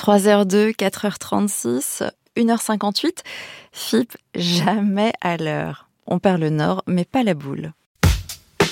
3h02, 4h36, 1h58. FIP, jamais à l'heure. On perd le nord, mais pas la boule.